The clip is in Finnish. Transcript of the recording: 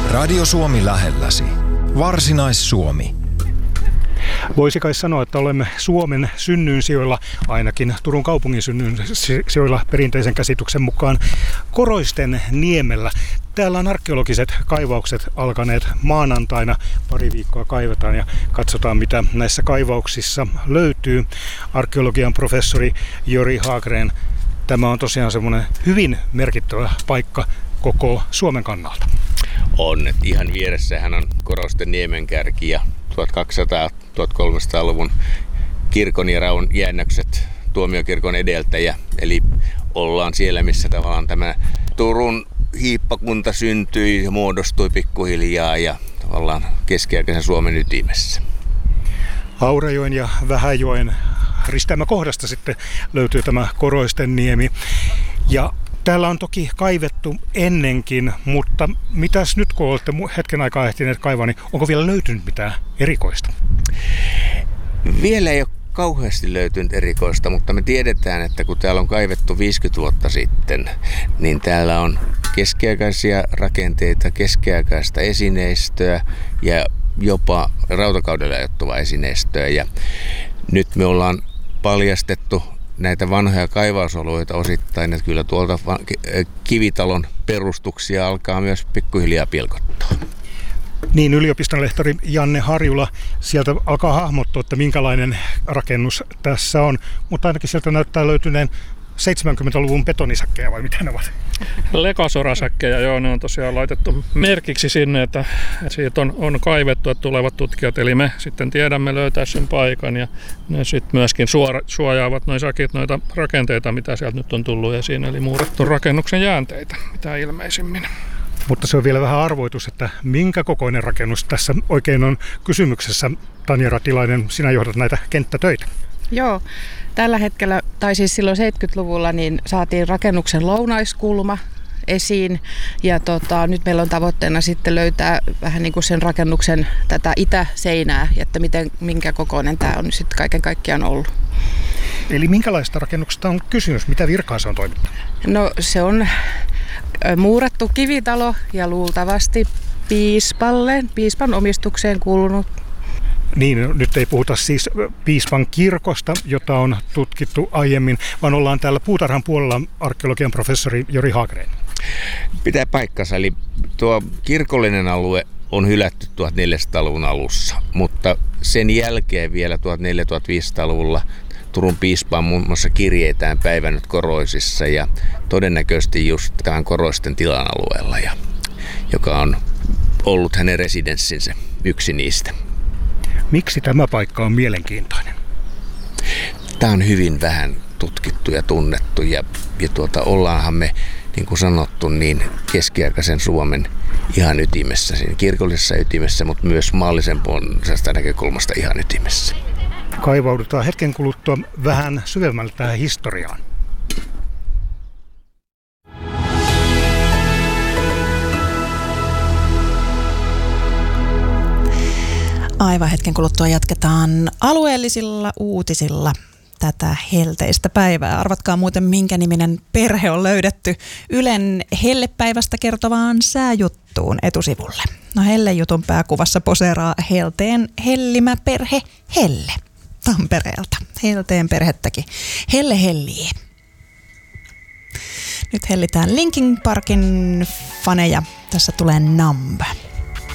Radio Suomi lähelläsi. Varsinais-Suomi. Voisi kai sanoa, että olemme Suomen synnyinsijoilla, ainakin Turun kaupungin synnyinsijoilla perinteisen käsityksen mukaan, Koroisten niemellä. Täällä on arkeologiset kaivaukset alkaneet maanantaina. Pari viikkoa kaivetaan ja katsotaan, mitä näissä kaivauksissa löytyy. Arkeologian professori Jori Hagren. Tämä on tosiaan semmoinen hyvin merkittävä paikka koko Suomen kannalta. On. Ihan vieressähän on Koroisten niemenkärki ja 1200-1300-luvun kirkon ja raun jäännökset tuomiokirkon edeltäjä. Eli ollaan siellä, missä tavallaan tämä Turun hiippakunta syntyi ja muodostui pikkuhiljaa ja tavallaan keskiaikaisen Suomen ytimessä. Aurajoen ja Vähäjoen risteämäkohdasta sitten löytyy tämä Koroisten niemi. Ja täällä on toki kaivettu ennenkin, mutta mitäs nyt kun olette hetken aikaa ehtineet kaivaa, niin onko vielä löytynyt mitään erikoista? Vielä ei ole kauheasti löytynyt erikoista, mutta me tiedetään, että kun täällä on kaivettu 50 vuotta sitten, niin täällä on keskiaikaisia rakenteita, keskiaikaista esineistöä ja jopa rautakaudella ajoittuvaa esineistöä. Ja nyt me ollaan paljastettu näitä vanhoja kaivausalueita osittain, että kyllä tuolta kivitalon perustuksia alkaa myös pikkuhiljaa pilkottaa. Niin, yliopiston lehtori Janne Harjula, sieltä alkaa hahmottua, että minkälainen rakennus tässä on, mutta ainakin sieltä näyttää löytyneen 70-luvun betonisäkkejä, vai mitä ne ovat? Lekasorasäkkejä, joo, ne on tosiaan laitettu merkiksi sinne, että siitä on kaivettu, että tulevat tutkijat, eli me sitten tiedämme löytää sen paikan, ja ne sitten myöskin suojaavat noin sakit noita rakenteita, mitä sieltä nyt on tullut esiin, eli muurattu rakennuksen jäänteitä, mitä ilmeisimmin. Mutta se on vielä vähän arvoitus, että minkä kokoinen rakennus tässä oikein on kysymyksessä. Tanja Ratilainen, sinä johdat näitä kenttätöitä. Joo, tällä hetkellä, tai siis silloin 70-luvulla, niin saatiin rakennuksen lounaiskulma esiin. Ja nyt meillä on tavoitteena sitten löytää vähän niin kuin sen rakennuksen tätä itäseinää, että minkä kokoinen tämä on sitten kaiken kaikkiaan ollut. Eli minkälaista rakennuksesta on kysymys? Mitä virkaa se on toimittanut? No se on muurattu kivitalo ja luultavasti piispan omistukseen kuulunut. Niin, nyt ei puhuta siis piispan kirkosta, jota on tutkittu aiemmin, vaan ollaan täällä puutarhan puolella arkeologian professori Jori Hagren. Pitää paikkansa, eli tuo kirkollinen alue on hylätty 1400-luvun alussa, mutta sen jälkeen vielä 1400-1500-luvulla Turun piispa on muun muassa kirjeitään päivännyt Koroisissa ja todennäköisesti just tämän Koroisten tilan alueella, joka on ollut hänen residenssinsä yksi niistä. Miksi tämä paikka on mielenkiintoinen? Tämä on hyvin vähän tutkittu ja tunnettu ja ollaanhan me, niin kuin sanottu, niin keskiaikaisen Suomen ihan ytimessä, siinä kirkollisessa ytimessä, mutta myös maallisen puolisesta näkökulmasta ihan ytimessä. Kaivaudutaan hetken kuluttua vähän syvemmälle tähän historiaan. Aivan hetken kuluttua jatketaan alueellisilla uutisilla tätä helteistä päivää. Arvatkaa muuten, minkä niminen perhe on löydetty Ylen hellepäivästä kertovaan sääjuttuun etusivulle. No, Helle-jutun pääkuvassa poseeraa Helteen hellimä perhe Helle Tampereelta. Helteen perhettäkin. Helle hellii. Nyt hellitään Linkin Parkin faneja. Tässä tulee Numb.